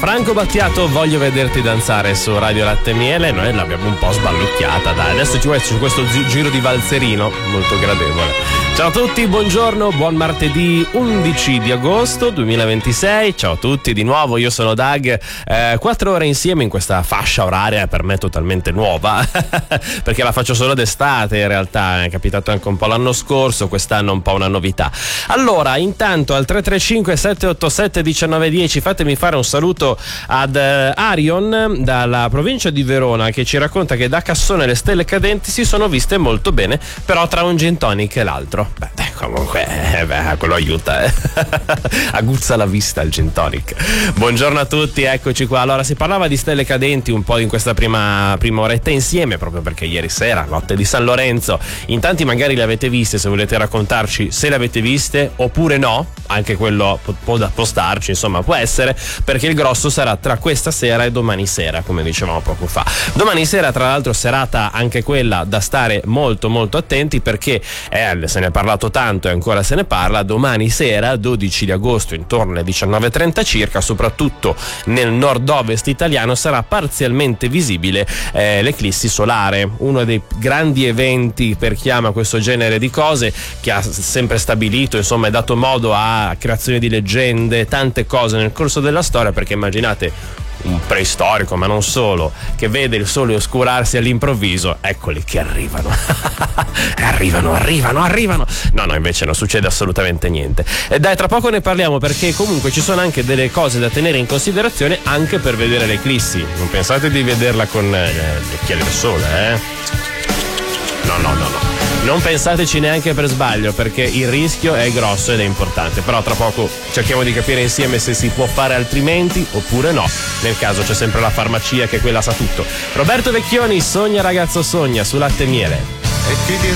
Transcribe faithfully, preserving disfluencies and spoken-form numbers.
Franco Battiato, voglio vederti danzare su Radio Latte e Miele. Noi l'abbiamo un po' sballucchiata, dai. Adesso ci vuoi su questo gi- giro di valzerino molto gradevole. Ciao a tutti, buongiorno, buon martedì undici di agosto duemilaventisei. Ciao a tutti di nuovo, io sono Doug. Eh, quattro ore insieme in questa fascia oraria per me totalmente nuova perché la faccio solo d'estate, in realtà è capitato anche un po' l'anno scorso, quest'anno un po' una novità. Allora, intanto al tre tre cinque sette otto sette uno nove uno zero fatemi fare un saluto ad uh, Arion dalla provincia di Verona, che ci racconta che da Cassone le stelle cadenti si sono viste molto bene, però tra un gin tonic e l'altro. Beh, dai, comunque, eh, beh, quello aiuta, eh. Aguzza la vista il gin tonic. Buongiorno a tutti, eccoci qua. Allora, si parlava di stelle cadenti un po' in questa prima, prima oretta insieme, proprio perché ieri sera, notte di San Lorenzo, in tanti magari le avete viste. Se volete raccontarci se le avete viste oppure no, anche quello può, può starci, insomma, può essere, perché il grosso sarà tra questa sera e domani sera, come dicevamo poco fa. Domani sera, tra l'altro, serata anche quella da stare molto molto attenti, perché eh, se ne è parlato tanto e ancora se ne parla. Domani sera, dodici di agosto, intorno alle diciannove e trenta circa, soprattutto nel nord-ovest italiano, sarà parzialmente visibile eh, l'eclissi solare, uno dei grandi eventi per chi ama questo genere di cose, che ha sempre stabilito, insomma, è dato modo a creazione di leggende, tante cose nel corso della storia, perché immaginate un preistorico, ma non solo, che vede il sole oscurarsi all'improvviso, eccoli che arrivano. arrivano, arrivano, arrivano. No, no, invece non succede assolutamente niente. E dai, tra poco ne parliamo, perché comunque ci sono anche delle cose da tenere in considerazione anche per vedere l'eclissi. Non pensate di vederla con eh, gli occhiali da sole, eh? No, no, no, no. Non pensateci neanche per sbaglio, perché il rischio è grosso ed è importante. Però tra poco cerchiamo di capire insieme se si può fare altrimenti oppure no. Nel caso c'è sempre la farmacia, che quella sa tutto. Roberto Vecchioni, Sogna ragazzo sogna, su Latte e Miele.